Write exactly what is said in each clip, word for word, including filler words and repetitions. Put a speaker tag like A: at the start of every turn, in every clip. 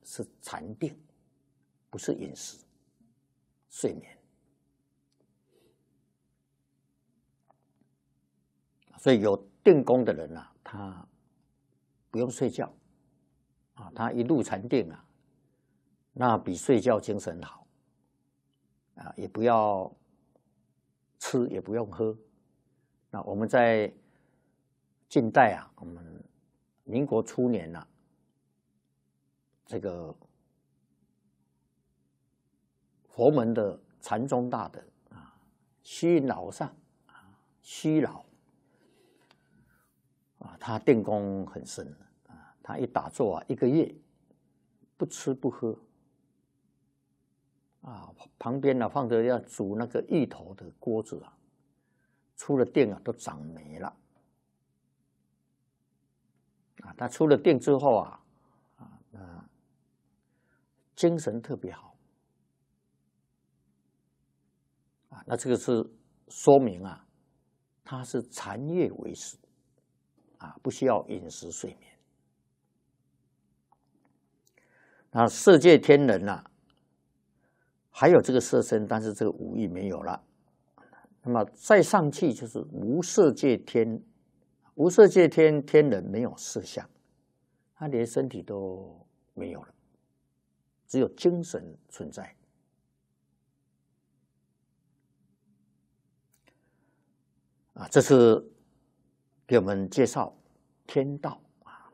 A: 是禅定，不是饮食、睡眠。所以有定功的人啊，他不用睡觉啊，他一路禅定啊，那比睡觉精神好啊，也不要吃，也不用喝。那我们在近代啊，我们民国初年啊，这个佛门的禅宗大德啊，虚云老和尚啊，虚老啊，他定功很深啊，他一打坐啊，一个月不吃不喝啊，旁边呢、啊、放着要煮那个芋头的锅子啊，出了定啊都长霉了啊，他出了定之后啊啊，那精神特别好啊，那这个是说明啊，他是禅悦为食啊，不需要饮食睡眠。那色界天人啊，还有这个色身，但是这个五欲没有了。那么再上去就是无色界天，无色界天天人没有色相，他连身体都没有了，只有精神存在。啊，这是给我们介绍天道啊。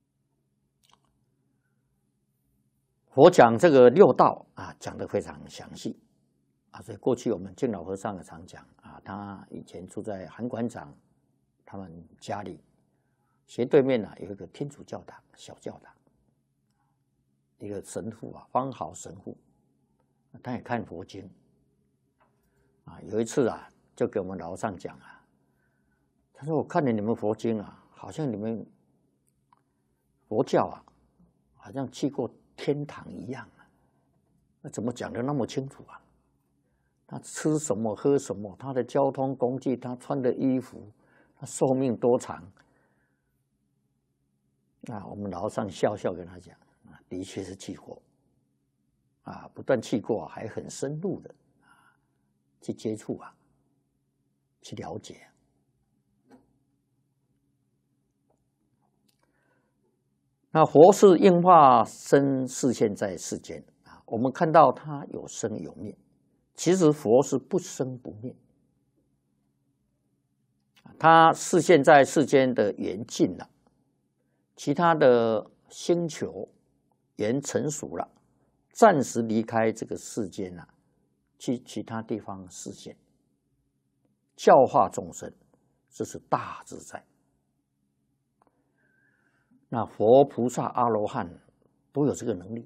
A: 佛讲这个六道啊，讲得非常详细啊。所以过去我们净老和尚也常讲啊，他以前住在韩馆长他们家里，斜对面呢、啊、有一个天主教堂小教堂，一个神父啊，方豪神父，他也看佛经啊。有一次啊，就给我们老和尚讲啊。他说：“我看了你们佛经啊，好像你们佛教啊，好像去过天堂一样啊。那怎么讲得那么清楚啊？他吃什么喝什么，他的交通工具，他穿的衣服，他寿命多长？”啊，我们老和尚笑笑跟他讲：“啊，的确是去过，啊，不但去过，还很深入的啊去接触啊，去了解。”那佛是应化身示现在世间啊，我们看到它有生有灭，其实佛是不生不灭，它示现在世间的缘尽了，其他的星球缘成熟了，暂时离开这个世间了，去其他地方示现，教化众生，这是大自在。那佛菩萨阿罗汉都有这个能力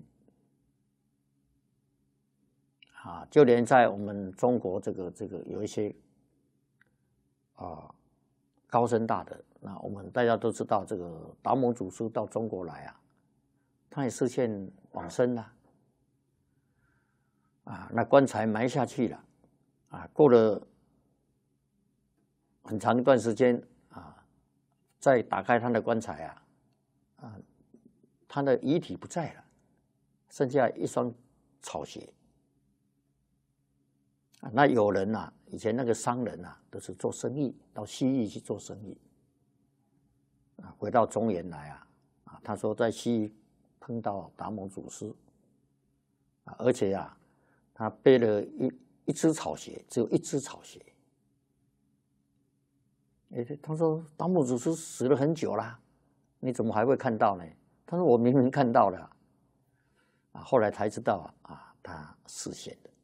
A: 啊，就连在我们中国这个这个有一些啊高僧大德，那我们大家都知道，这个达摩祖师到中国来啊，他也示现往生了啊，那棺材埋下去了啊，过了很长一段时间啊，再打开他的棺材啊。啊，他的遗体不在了，剩下一双草鞋。啊，那有人呐、啊，以前那个商人呐、啊，都是做生意，到西域去做生意。啊，回到中原来啊，啊，他说在西域碰到达摩祖师，啊，而且啊，他背了一一只草鞋，只有一只草鞋。哎，他说达摩祖师死了很久啦。你怎么还会看到呢？他说：“我明明看到了啊！”啊，后来才知道啊，啊，他示现的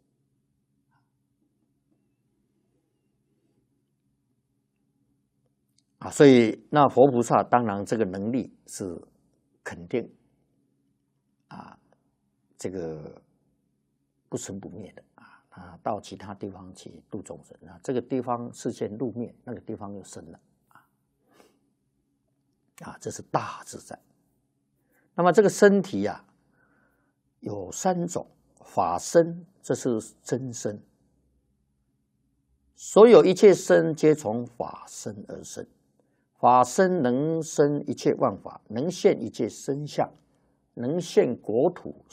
A: 啊，所以那佛菩萨当然这个能力是肯定啊，这个不生不灭的啊，他到其他地方去度众生啊，这个地方示现入灭，那个地方又生了。啊，这是大自在。那么这个身体呀、啊，有三种法身，这是真身。所有一切身皆从法身而生，法身能生一切万法，能现一切身相， 能现国土